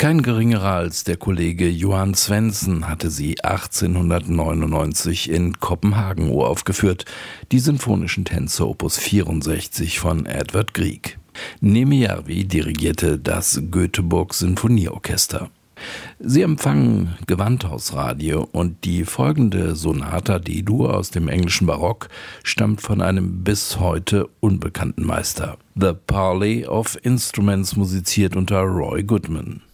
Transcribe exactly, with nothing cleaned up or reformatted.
Kein geringerer als der Kollege Johan Svendsen hatte sie achtzehnhundertneunundneunzig in Kopenhagen uraufgeführt, die Sinfonischen Tänze Opus vierundsechzig von Edvard Grieg. Niemijärvi dirigierte das Göteborg Sinfonieorchester. Sie empfangen Gewandhausradio und die folgende Sonata D-Dur aus dem englischen Barock stammt von einem bis heute unbekannten Meister. The Parley of Instruments musiziert unter Roy Goodman.